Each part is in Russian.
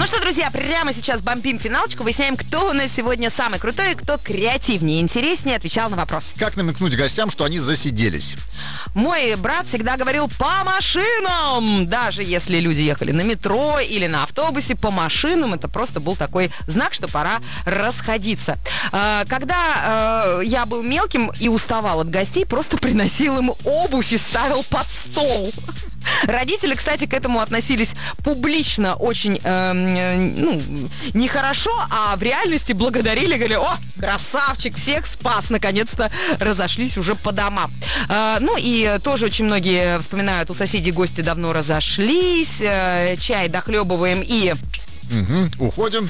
Ну что, друзья, прямо сейчас бомбим финалочку. Выясняем, кто у нас сегодня самый крутой и кто креативнее и интереснее отвечал на вопрос. Как намекнуть гостям, что они засиделись? Мой брат всегда говорил по машинам. Даже если люди ехали на метро или на автобусе, по машинам это просто был такой знак, что пора расходиться. Когда я был мелким и уставал от гостей, просто приносил им обувь и ставил под стол. Родители, кстати, к этому относились публично очень, нехорошо, а в реальности благодарили, говорили: о, красавчик, всех спас, наконец-то разошлись уже по домам. Ну и тоже очень многие вспоминают, у соседей гости давно разошлись, чай дохлебываем и... Уходим.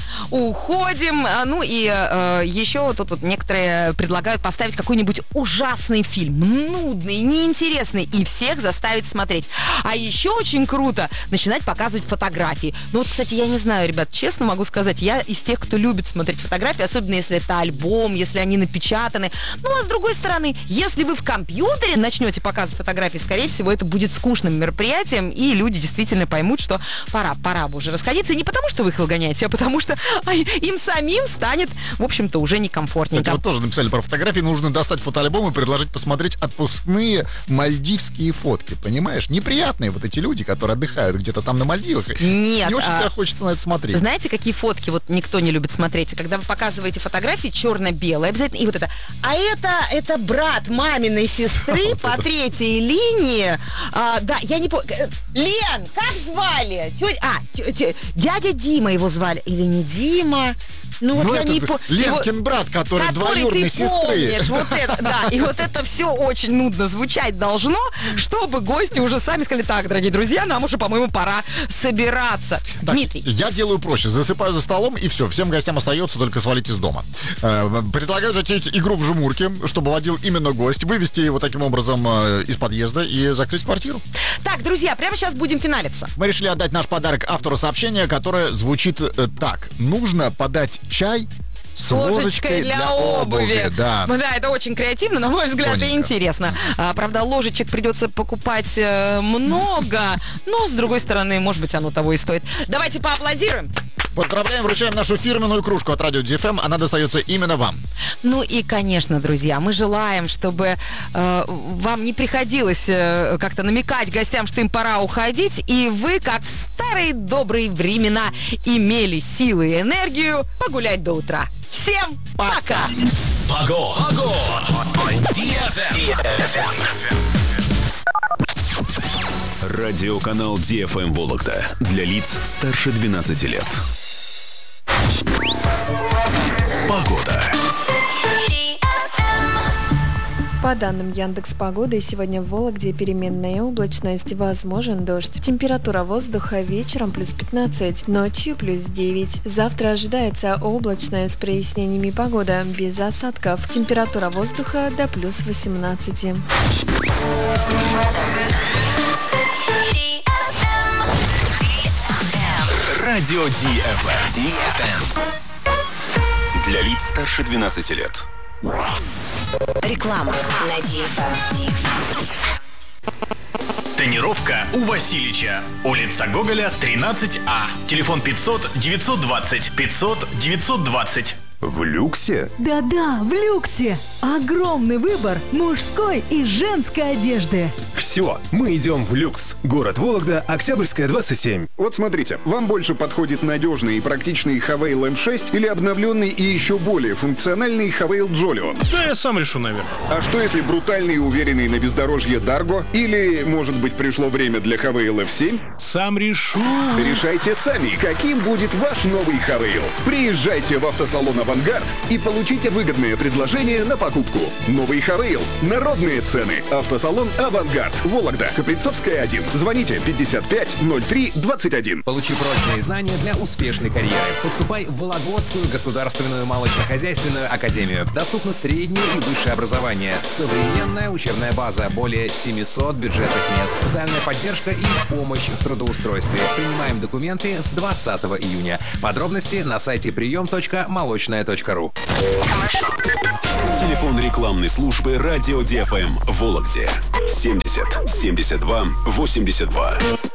Ну и еще тут вот некоторые предлагают поставить какой-нибудь ужасный фильм, нудный, неинтересный, и всех заставить смотреть. А еще очень круто начинать показывать фотографии. Ну вот, кстати, я не знаю, ребят, честно могу сказать, я из тех, кто любит смотреть фотографии, особенно если это альбом, если они напечатаны. Ну а с другой стороны, если вы в компьютере начнете показывать фотографии, скорее всего, это будет скучным мероприятием, и люди действительно поймут, что пора бы уже расходиться. И не потому, что вы их выгоняете, а потому что им самим станет, в общем-то, уже некомфортненько. Кстати, вот тоже написали про фотографии. Нужно достать фотоальбом и предложить посмотреть отпускные мальдивские фотки. Понимаешь? Неприятные вот эти люди, которые отдыхают где-то там на Мальдивах. Нет. Не очень хочется на это смотреть. Знаете, какие фотки вот никто не любит смотреть? Когда вы показываете фотографии черно-белые, обязательно, и вот это. А это брат маминой сестры по третьей линии. Да, я не помню. Лен, как звали? Дядя Дима его звали. Или не Дима? Ну вот я не помню. Ленкин брат, который двоюродной сестры. Помнишь, вот это, да. И вот это все очень нудно звучать должно, чтобы гости уже сами сказали: так, дорогие друзья, нам уже, по-моему, пора собираться. Так, Дмитрий. Я делаю проще. Засыпаю за столом, и все. Всем гостям остается только свалить из дома. Предлагаю затеять игру в жмурки, чтобы водил именно гость, вывести его таким образом из подъезда и закрыть квартиру. Так, друзья, прямо сейчас будем финалиться. Мы решили отдать наш подарок автору сообщения, которое звучит так. Нужно подать чай с ложечкой для обуви. Да, это очень креативно, на мой взгляд, и интересно. Правда, ложечек придется покупать много, но, с другой стороны, может быть, оно того и стоит. Давайте поаплодируем. Поздравляем, вручаем нашу фирменную кружку от Радио DFM. Она достается именно вам. Ну и, конечно, друзья, мы желаем, чтобы вам не приходилось как-то намекать гостям, что им пора уходить, и вы, как в старые добрые времена, имели силы и энергию погулять до утра. Всем пока! Погода! Радиоканал DFM Вологда для лиц старше 12 лет. Погода. По данным Яндекс.Погоды, сегодня в Вологде переменная облачность, возможен дождь. Температура воздуха вечером плюс 15, ночью плюс 9. Завтра ожидается облачная с прояснениями погода, без осадков. Температура воздуха до плюс 18. Радио DFM. Для лиц старше 12 лет. Реклама на DFM. Тонировка у Васильича. Улица Гоголя, 13А. Телефон 500 920 500 920. В люксе? Да-да, в люксе. Огромный выбор мужской и женской одежды. Все, мы идем в люкс. Город Вологда, Октябрьская, 27. Вот смотрите, вам больше подходит надежный и практичный Havail M6 или обновленный и еще более функциональный Havail Jolyon? Да, я сам решу, наверное. А что если брутальный и уверенный на бездорожье Dargo? Или, может быть, пришло время для Havail F7? Сам решу. Решайте сами, каким будет ваш новый Havail. Приезжайте в автосалон «Авангард» и получите выгодное предложение на покупку. Новый Havail. Народные цены. Автосалон «Авангард». Вологда. Каприцовская, 1. Звоните 55 03 21. Получи прочные знания для успешной карьеры. Поступай в Вологодскую государственную молочно-хозяйственную академию. Доступно среднее и высшее образование. Современная учебная база. Более 700 бюджетных мест. Социальная поддержка и помощь в трудоустройстве. Принимаем документы с 20 июня. Подробности на сайте прием.молочная.ру. Телефон рекламной службы Радио DFM в Вологде. 70 72 82.